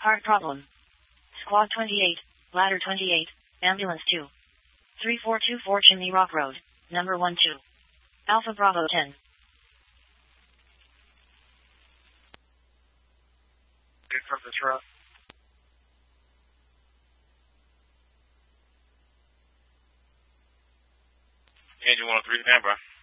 Heart problem. Squad 28, ladder 28, ambulance 2. 3424 Chimney Rock Road, number 12. Alpha Bravo 10. Good from the truck. Engine 103, standby.